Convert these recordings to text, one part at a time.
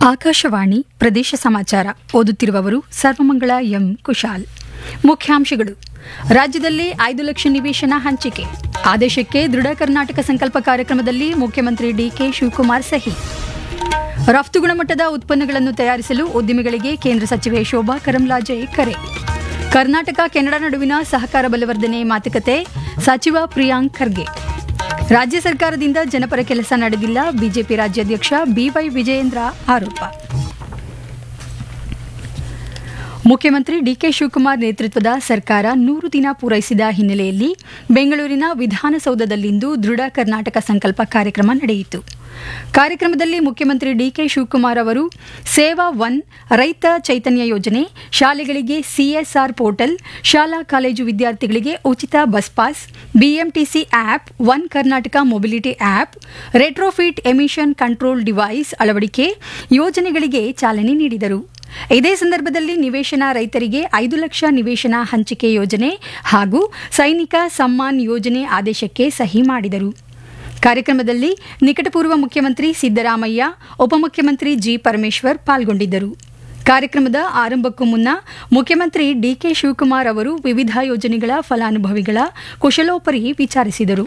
ಆಕಾಶವಾಣಿ ಪ್ರದೇಶ ಸಮಾಚಾರ ಓದುತ್ತಿರುವವರು ಸರ್ವಮಂಗಳ ಎಂ ಕುಶಾಲ್. ಮುಖ್ಯಾಂಶಗಳು: ರಾಜ್ಯದಲ್ಲಿ 5 ಲಕ್ಷ ನಿವೇಶನ ಹಂಚಿಕೆ, ಆದೇಶಕ್ಕೆ ದೃಢ ಕರ್ನಾಟಕ ಸಂಕಲ್ಪ ಕಾರ್ಯಕ್ರಮದಲ್ಲಿ ಮುಖ್ಯಮಂತ್ರಿ ಡಿಕೆ ಶಿವಕುಮಾರ್ ಸಹಿ. ರಫ್ತು ಗುಣಮಟ್ಟದ ಉತ್ಪನ್ನಗಳನ್ನು ತಯಾರಿಸಲು ಉದ್ಯಮಿಗಳಿಗೆ ಕೇಂದ್ರ ಸಚಿವೆ ಶೋಭಾ ಕರಂದ್ಲಾಜೆ ಕರೆ. ಕರ್ನಾಟಕ ಕೆನಡಾ ನಡುವಿನ ಸಹಕಾರ ಬಲವರ್ಧನೆ ಮಾತುಕತೆ, ಸಚಿವ ಪ್ರಿಯಾಂಕ್ ಖರ್ಗೆ. ರಾಜ್ಯ ಸರ್ಕಾರದಿಂದ ಜನಪರ ಕೆಲಸ ನಡೆದಿಲ್ಲ, ಬಿಜೆಪಿ ರಾಜ್ಯಾಧ್ಯಕ್ಷ ಬಿವೈ ವಿಜಯೇಂದ್ರ ಆರೋಪ. ಮುಖ್ಯಮಂತ್ರಿ ಡಿಕೆ ಶಿವಕುಮಾರ್ ನೇತೃತ್ವದ ಸರ್ಕಾರ 100 ದಿನ ಪೂರೈಸಿದ ಹಿನ್ನೆಲೆಯಲ್ಲಿ ಬೆಂಗಳೂರಿನ ವಿಧಾನಸೌಧದಲ್ಲಿಂದು ದೃಢ ಕರ್ನಾಟಕ ಸಂಕಲ್ಪ ಕಾರ್ಯಕ್ರಮ ನಡೆಯಿತು. ಕಾರ್ಯಕ್ರಮದಲ್ಲಿ ಮುಖ್ಯಮಂತ್ರಿ ಡಿಕೆ ಶಿವಕುಮಾರ್ ಅವರು ಸೇವಾ ಒನ್, ರೈತ ಚೈತನ್ಯ ಯೋಜನೆ, ಶಾಲೆಗಳಿಗೆ ಸಿಎಸ್ಆರ್ ಪೋರ್ಟಲ್, ಶಾಲಾ ಕಾಲೇಜು ವಿದ್ಯಾರ್ಥಿಗಳಿಗೆ ಉಚಿತ bus pass, BMTC app, one Karnataka mobility app, retrofit emission control device ಅಳವಡಿಕೆ ಯೋಜನೆಗಳಿಗೆ ಚಾಲನೆ ನೀಡಿದರು. ಇದೇ ಸಂದರ್ಭದಲ್ಲಿ ನಿವೇಶನ ರೈತರಿಗೆ 5 ಲಕ್ಷ ನಿವೇಶನ ಹಂಚಿಕೆ ಯೋಜನೆ ಹಾಗೂ ಸೈನಿಕ ಸಮ್ಮಾನ್ ಯೋಜನೆ ಆದೇಶಕ್ಕೆ ಸಹಿ ಮಾಡಿದರು. ಕಾರ್ಯಕ್ರಮದಲ್ಲಿ ನಿಕಟಪೂರ್ವ ಮುಖ್ಯಮಂತ್ರಿ ಸಿದ್ದರಾಮಯ್ಯ, ಉಪಮುಖ್ಯಮಂತ್ರಿ ಜಿ ಪರಮೇಶ್ವರ್ ಪಾಲ್ಗೊಂಡಿದ್ದರು. ಕಾರ್ಯಕ್ರಮದ ಆರಂಭಕ್ಕೂ ಮುನ್ನ ಮುಖ್ಯಮಂತ್ರಿ ಡಿಕೆ ಶಿವಕುಮಾರ್ ಅವರು ವಿವಿಧ ಯೋಜನೆಗಳ ಫಲಾನುಭವಿಗಳ ಕುಶಲೋಪರಿ ವಿಚಾರಿಸಿದರು.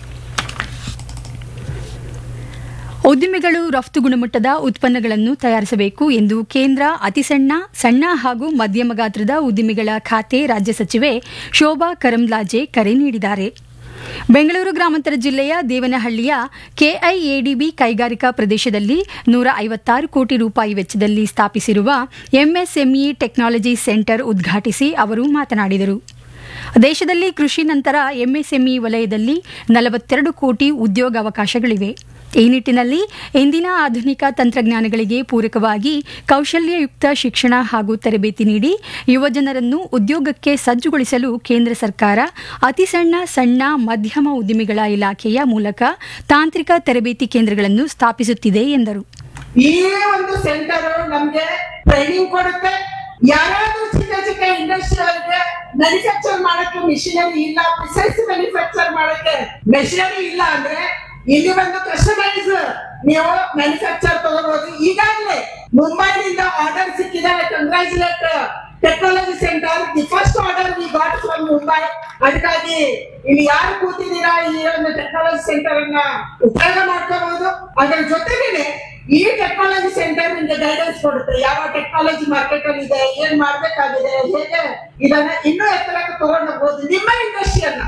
ಉದ್ಯಮಿಗಳು ರಫ್ತು ಗುಣಮಟ್ಟದ ಉತ್ಪನ್ನಗಳನ್ನು ತಯಾರಿಸಬೇಕು ಎಂದು ಕೇಂದ್ರ ಸಣ್ಣ ಹಾಗೂ ಮಧ್ಯಮ ಗಾತ್ರದ ಉದ್ಯಮಿಗಳ ಖಾತೆ ರಾಜ್ಯ ಸಚಿವೆ ಶೋಭಾ ಕರಂದ್ಲಾಜೆ ಕರೆ ನೀಡಿದ್ದಾರೆ. ಬೆಂಗಳೂರು ಗ್ರಾಮಾಂತರ ಜಿಲ್ಲೆಯ ದೇವನಹಳ್ಳಿಯ ಕೆಐಎಡಿಬಿ ಕೈಗಾರಿಕಾ ಪ್ರದೇಶದಲ್ಲಿ 156 ಕೋಟಿ ರೂಪಾಯಿ ವೆಚ್ಚದಲ್ಲಿ ಸ್ಥಾಪಿಸಿರುವ ಎಂಎಸ್ಎಂಇ ಟೆಕ್ನಾಲಜಿ ಸೆಂಟರ್ ಉದ್ಘಾಟಿಸಿ ಅವರು ಮಾತನಾಡಿದರು. ದೇಶದಲ್ಲಿ ಕೃಷಿ ನಂತರ ಎಂಎಸ್ಎಂಇ ವಲಯದಲ್ಲಿ 42 ಕೋಟಿ ಉದ್ಯೋಗಾವಕಾಶಗಳಿವೆ. ಈ ನಿಟ್ಟಿನಲ್ಲಿ ಇಂದಿನ ಆಧುನಿಕ ತಂತ್ರಜ್ಞಾನಗಳಿಗೆ ಪೂರಕವಾಗಿ ಕೌಶಲ್ಯಯುಕ್ತ ಶಿಕ್ಷಣ ಹಾಗೂ ತರಬೇತಿ ನೀಡಿ ಯುವಜನರನ್ನು ಉದ್ಯೋಗಕ್ಕೆ ಸಜ್ಜುಗೊಳಿಸಲು ಕೇಂದ್ರ ಸರ್ಕಾರ ಅತಿ ಸಣ್ಣ ಮಧ್ಯಮ ಉದ್ಯಮಿಗಳ ಇಲಾಖೆಯ ಮೂಲಕ ತಾಂತ್ರಿಕ ತರಬೇತಿ ಕೇಂದ್ರಗಳನ್ನು ಸ್ಥಾಪಿಸುತ್ತಿದೆ ಎಂದರು. ಈ ಒಂದು ಸೆಂಟರ್ ನಮಗೆ ಟ್ರೈನಿಂಗ್ ಕೊಡುತ್ತೆ. ಯಾರಾದ್ರೂ ಚಿಕ್ಕ ಇಂಡಸ್ಟ್ರಿಯಲ್ಗೆ ಮ್ಯಾನುಫ್ಯಾಕ್ಚರ್ ಮಾಡಕ್ಕೆ ಮಿಷನರಿ ಇಲ್ಲ, ಪ್ರಿಸೈಸ್ ಮ್ಯಾನುಫ್ಯಾಕ್ಚರ್ ಮಾಡಕ್ಕೆ ಮೆಷಿನರಿ ಇಲ್ಲ ಅಂದ್ರೆ ಇಲ್ಲಿ ಒಂದು ಕಸ್ಟಮೈಸ್ ನೀವು ಮ್ಯಾನುಫ್ಯಾಕ್ಚರ್ ತಗೋಬಹುದು. ಈಗಾಗಲೇ ಮುಂಬೈನಿಂದ ಆರ್ಡರ್ ಸಿಕ್ಕಿದೆ. Congratulate technology centre, the first order we got from Mumbai. ಅದಕ್ಕಾಗಿ ಇಲ್ಲಿ ಯಾರು ಕೂತಿದ್ದೀರಾ ಈ ಒಂದು ಟೆಕ್ನಾಲಜಿ ಸೆಂಟರ್ ಅನ್ನ ಉಪಯೋಗ ಮಾಡ್ಕೋಬಹುದು. ಅದರ ಜೊತೆಗೇನೆ ಈ ಟೆಕ್ನಾಲಜಿ ಸೆಂಟರ್ ನಿಮಗೆ ಗೈಡೆನ್ಸ್ ಕೊಡುತ್ತೆ. ಯಾವ ಟೆಕ್ನಾಲಜಿ ಮಾರ್ಕೆಟ್ ಅಲ್ಲಿ ಇದೆ, ಏನ್ ಮಾಡ್ಬೇಕಾಗಿದೆ, ಹೇಗೆ ಇದನ್ನ ಇನ್ನೂ ಎತ್ತರಕ್ಕೆ ತಗೊಂಡೋಗ್ಬೋದು ನಿಮ್ಮ ಇಂಡಸ್ಟ್ರಿಯನ್ನ.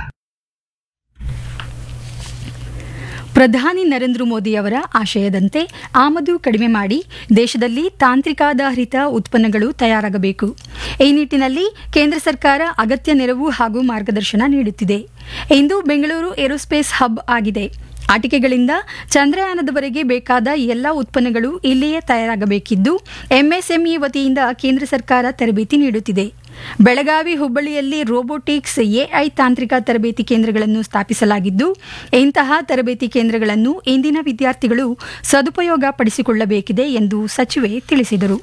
ಪ್ರಧಾನಿ ನರೇಂದ್ರ ಮೋದಿ ಅವರ ಆಶಯದಂತೆ ಆಮದು ಕಡಿಮೆ ಮಾಡಿ ದೇಶದಲ್ಲಿ ತಾಂತ್ರಿಕಾಧಾರಿತ ಉತ್ಪನ್ನಗಳು ತಯಾರಾಗಬೇಕು. ಈ ನಿಟ್ಟಿನಲ್ಲಿ ಕೇಂದ್ರ ಸರ್ಕಾರ ಅಗತ್ಯ ನೆರವು ಹಾಗೂ ಮಾರ್ಗದರ್ಶನ ನೀಡುತ್ತಿದೆ. ಇಂದು ಬೆಂಗಳೂರು ಏರೋಸ್ಪೇಸ್ ಹಬ್ ಆಗಿದೆ. ಆಟಿಕೆಗಳಿಂದ ಚಂದ್ರಯಾನದವರೆಗೆ ಬೇಕಾದ ಎಲ್ಲ ಉತ್ಪನ್ನಗಳು ಇಲ್ಲಿಯೇ ತಯಾರಾಗಬೇಕಿದ್ದು ಎಂಎಸ್ಎಂಇ ವತಿಯಿಂದ ಕೇಂದ್ರ ಸರ್ಕಾರ ತರಬೇತಿ ನೀಡುತ್ತಿದೆ. ಬೆಳಗಾವಿ, ಹುಬ್ಬಳ್ಳಿಯಲ್ಲಿ ರೋಬೋಟಿಕ್ಸ್, ಎಐ ತಾಂತ್ರಿಕ ತರಬೇತಿ ಕೇಂದ್ರಗಳನ್ನು ಸ್ಥಾಪಿಸಲಾಗಿದ್ದು ಇಂತಹ ತರಬೇತಿ ಕೇಂದ್ರಗಳನ್ನು ಇಂದಿನ ವಿದ್ಯಾರ್ಥಿಗಳು ಸದುಪಯೋಗ ಪಡಿಸಿಕೊಳ್ಳಬೇಕಿದೆ ಎಂದು ಸಚಿವೆ ತಿಳಿಸಿದರು.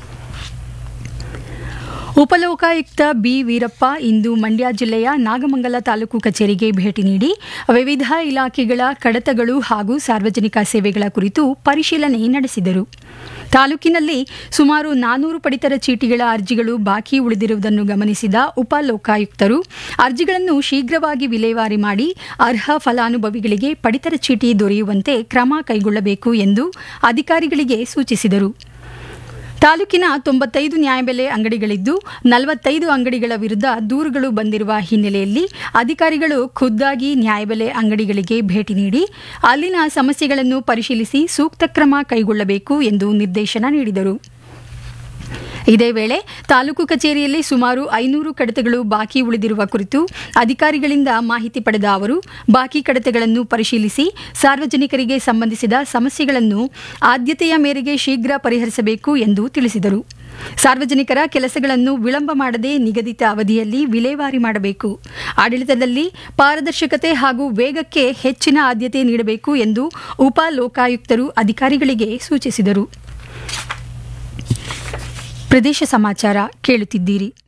ಉಪಲೋಕಾಯುಕ್ತ ಬಿ ವೀರಪ್ಪ ಇಂದು ಮಂಡ್ಯ ಜಿಲ್ಲೆಯ ನಾಗಮಂಗಲ ತಾಲೂಕು ಕಚೇರಿಗೆ ಭೇಟಿ ನೀಡಿ ವಿವಿಧ ಇಲಾಖೆಗಳ ಕಡತಗಳು ಹಾಗೂ ಸಾರ್ವಜನಿಕ ಸೇವೆಗಳ ಕುರಿತು ಪರಿಶೀಲನೆ ನಡೆಸಿದರು. ತಾಲೂಕಿನಲ್ಲಿ ಸುಮಾರು 400 ಪಡಿತರ ಚೀಟಿಗಳ ಅರ್ಜಿಗಳು ಬಾಕಿ ಉಳಿದಿರುವುದನ್ನು ಗಮನಿಸಿದ ಉಪಲೋಕಾಯುಕ್ತರು ಅರ್ಜಿಗಳನ್ನು ಶೀಘ್ರವಾಗಿ ವಿಲೇವಾರಿ ಮಾಡಿ ಅರ್ಹ ಫಲಾನುಭವಿಗಳಿಗೆ ಪಡಿತರ ಚೀಟಿ ದೊರೆಯುವಂತೆ ಕ್ರಮ ಕೈಗೊಳ್ಳಬೇಕು ಎಂದು ಅಧಿಕಾರಿಗಳಿಗೆ ಸೂಚಿಸಿದರು. ತಾಲೂಕಿನ 95 ನ್ಯಾಯಬೆಲೆ ಅಂಗಡಿಗಳಿದ್ದು 45 ಅಂಗಡಿಗಳ ವಿರುದ್ಧ ದೂರುಗಳು ಬಂದಿರುವ ಹಿನ್ನೆಲೆಯಲ್ಲಿ ಅಧಿಕಾರಿಗಳು ಖುದ್ದಾಗಿ ನ್ಯಾಯಬೆಲೆ ಅಂಗಡಿಗಳಿಗೆ ಭೇಟಿ ನೀಡಿ ಅಲ್ಲಿನ ಸಮಸ್ಯೆಗಳನ್ನು ಪರಿಶೀಲಿಸಿ ಸೂಕ್ತ ಕ್ರಮ ಕೈಗೊಳ್ಳಬೇಕು ಎಂದು ನಿರ್ದೇಶನ ನೀಡಿದರು. ಇದೇ ವೇಳೆ ತಾಲೂಕು ಕಚೇರಿಯಲ್ಲಿ ಸುಮಾರು 500 ಕಡತಗಳು ಬಾಕಿ ಉಳಿದಿರುವ ಕುರಿತು ಅಧಿಕಾರಿಗಳಿಂದ ಮಾಹಿತಿ ಪಡೆದ ಅವರು ಬಾಕಿ ಕಡತಗಳನ್ನು ಪರಿಶೀಲಿಸಿ ಸಾರ್ವಜನಿಕರಿಗೆ ಸಂಬಂಧಿಸಿದ ಸಮಸ್ಯೆಗಳನ್ನು ಆದ್ಯತೆಯ ಮೇರೆಗೆ ಶೀಘ್ರ ಪರಿಹರಿಸಬೇಕು ಎಂದು ತಿಳಿಸಿದರು. ಸಾರ್ವಜನಿಕರ ಕೆಲಸಗಳನ್ನು ವಿಳಂಬ ಮಾಡದೆ ನಿಗದಿತ ಅವಧಿಯಲ್ಲಿ ವಿಲೇವಾರಿ ಮಾಡಬೇಕು. ಆಡಳಿತದಲ್ಲಿ ಪಾರದರ್ಶಕತೆ ಹಾಗೂ ವೇಗಕ್ಕೆ ಹೆಚ್ಚಿನ ಆದ್ಯತೆ ನೀಡಬೇಕು ಎಂದು ಉಪ ಲೋಕಾಯುಕ್ತರು ಅಧಿಕಾರಿಗಳಿಗೆ ಸೂಚಿಸಿದರು. ಪ್ರದೇಶ ಸಮಾಚಾರ ಕೇಳುತ್ತಿದ್ದೀರಿ.